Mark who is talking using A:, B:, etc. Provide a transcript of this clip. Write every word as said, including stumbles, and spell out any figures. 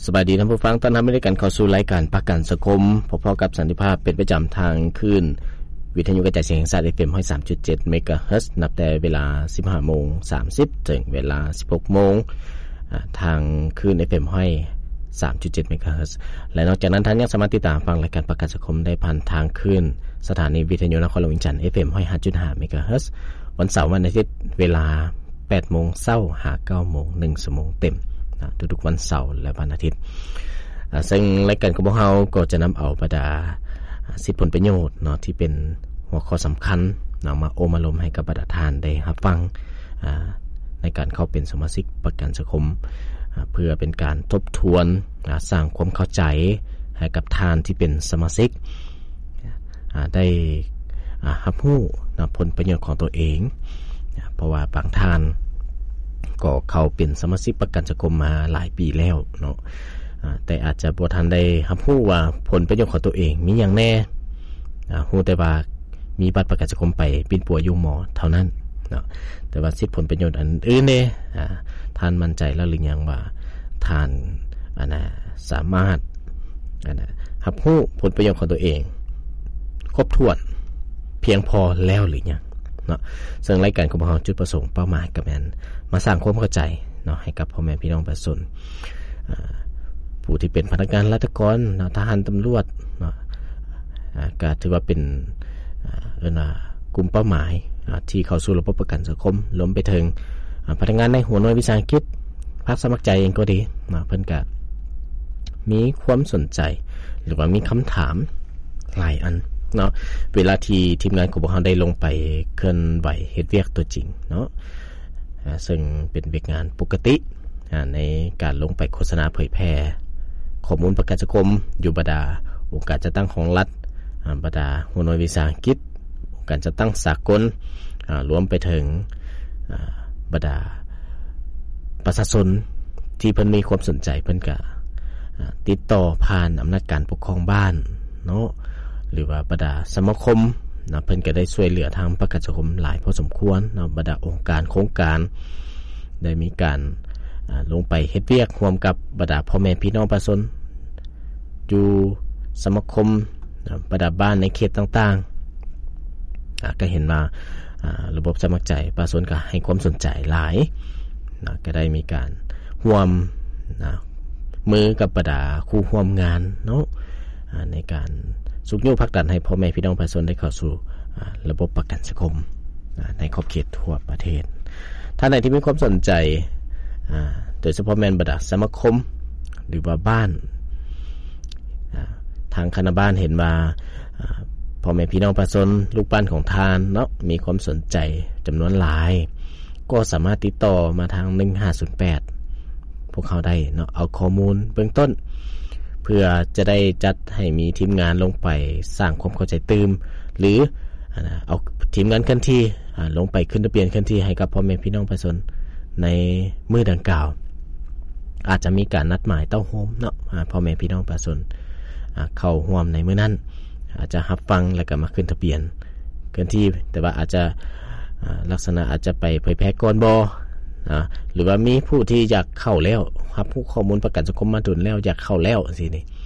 A: สบายดีท่านผู้ฟังต้อนรับด้วยกันเข้าสู่รายการประกันสังคมพบๆกับสันติภาพเป็นประจำทางคลื่นวิทยุกระจายเสียงแห่งชาติ เอฟ เอ็ม หนึ่งร้อยสามจุดเจ็ด เมกะเฮิรตซ์ นับแต่เวลา สิบห้าโมงสามสิบ ถึงเวลา สิบหกโมงทางคลื่น เอฟ เอ็ม หนึ่งร้อยสามจุดเจ็ด เมกะเฮิรตซ์ และนอกจากนั้นท่านยังสามารถติดตามฟังรายการประกันสังคมได้ผ่านทางคลื่นสถานีวิทยุนครหลวงจันทร์ เอฟ เอ็ม หนึ่งร้อยห้าจุดห้า เมกะเฮิรตซ์ วันเสาร์วันอาทิตย์เวลา แปดโมงเช้า ถึง เก้าโมง หนึ่งชั่วโมงเต็มนะทุกๆวันเสาร์และวันอาทิตย์ซึ่งรายการของพวกเราก็จะนำเอาบรรดาสิทธิผลประโยชน์เนาะที่เป็นหัวข้อสำคัญนำมาโอมาลมให้กับบรรดาทานได้รับฟังในการเข้าเป็นสมาชิกประกันสังคมเพื่อเป็นการทบทวนสร้างความเข้าใจให้กับทานที่เป็นสมาชิกได้รับรู้ผลประโยชน์ของตัวเองเพราะว่าบางทานก็เข้าเป็นสมาชิกประกันสังคมมาหลายปีแล้วเนาะแต่อาจจะบ่ทันได้รับรู้ว่าผลประโยชน์ของตัวเองมีอย่างแน่รู้แต่ว่ามีบัตรประกันสังคมไปปิ่นปัวอยู่หมอเท่านั้นเนาะแต่ว่าสิทธิผลประโยชน์อันอื่นเนี่ยท่านมั่นใจแล้วหรือยังว่าท่านอันน่ะสามารถอันน่ะรับรู้ผลประโยชน์ของตัวเองครบถ้วนเพียงพอแล้วหรือยังเนาะซึ่งรายการของเราจุดประสงค์เป้าหมายก็แม่นมาสร้างความเข้าใจเนาะให้กับพ่อแม่พี่น้องประชาชนผู้ที่เป็นพนักงานราชการทหารตำรวจเนาะก็ถือว่าเป็นเอ่อกลุ่มเป้าหมายที่เข้าสู่ระบบประกันสังคมรวมไปถึงพนักงานในหัวหน่วยวิสาหกิจภาคสมัครใจเองก็ดีเนาะเพิ่นก็มีความสนใจหรือว่ามีคำถามหลายอันเนาะเวลาที่ทีมงานของพวกเราได้ลงไปเคลื่อนไหวเฮ็ดเวียกตัวจริงเนาะซึ่งเป็นเวียกงานปกติในการลงไปโฆษณาเผยแพร่ข้อมูลประกันสังคมอยู่บรรดาองค์การจัดตั้งของรัฐบรรดาหัวหน่วยวิสาหกิจองค์การจัดตั้งสากลรวมไปถึงบรรดาประชาชนที่เพิ่นมีความสนใจเพิ่นก็ติดต่อผ่านอำนาจการปกครองบ้านเนาะหรือว่าบรรดาสมาคมนะเพิ่นก็ได้ช่วยเหลือทางประกันสังคมหลายพอสมควรนะบรรดาองค์การโครงการได้มีการลงไปเฮ็ดเวียกร่วมกับบรรดาพ่อแม่พี่น้องประชาชนอยู่สมาคมบรรดาบ้านในเขตต่างๆก็เห็นว่าระบบสมัครใจประชาชนก็ให้ความสนใจหลายนะก็ได้มีการร่วมนะมือกับบรรดาคู่ร่วมงานเนาะในการสุขโยพักดันให้พ่อแม่พี่น้องประชาชนได้เข้าสู่ระบบประกันสังคมในขอบเขตทั่วประเทศท่านใดที่มีความสนใจโดยเฉพาะแม่นบรรดาสมาคมหรือว่าบ้านทางคณะบ้านเห็นว่าพ่อแม่พี่น้องประชาชนลูกบ้านของทานเนาะมีความสนใจจำนวนหลายก็สามารถติดต่อมาทางหนึ่งห้าศูนย์แปดพวกเขาได้เนาะเอาข้อมูลเบื้องต้นเพื่อจะได้จัดให้มีทีมงานลงไปสร้างความเข้าใจตื่มหรือเอาทีมงานเคลื่อนที่ลงไปขึ้นทะเบียนเคลื่อนที่ให้กับพ่อแม่พี่น้องประชาชนในมื้อดังกล่าวอาจจะมีการนัดหมายเต้าโฮมเนาะพ่อแม่พี่น้องประชาชนเข้าร่วมในมื้อนั้นอาจจะรับฟังแล้วก็มาขึ้นทะเบียนเคลื่อนที่แต่ว่าอาจจะลักษณะอาจจะไปเผยแพร่ก่อนบ่อ่าหรือว่ามีผู้ที่อยากเข้าแล้วรับผู้ข้อมูลประกันสังคมมาดุลแล้วอยากเข้าแล้วสินี่